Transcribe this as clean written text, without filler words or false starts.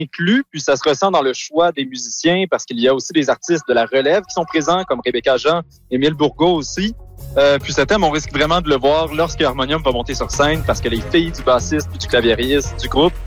inclus, puis ça se ressent dans le choix des musiciens parce qu'il y a aussi des artistes de la relève qui sont présents, comme Rebecca Jean, Émile Bourgault aussi. Puis ce thème, on risque vraiment de le voir lorsque Harmonium va monter sur scène parce que les filles du bassiste puis du claviériste du groupe